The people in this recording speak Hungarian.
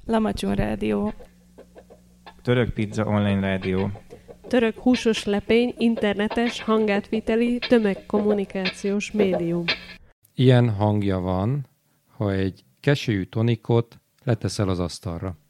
Lamacson Rádió. Török Pizza Online Rádió. Török húsos lepény internetes hangátviteli tömegkommunikációs médium. Ilyen hangja van, ha egy keselyű tonikot leteszel az asztalra.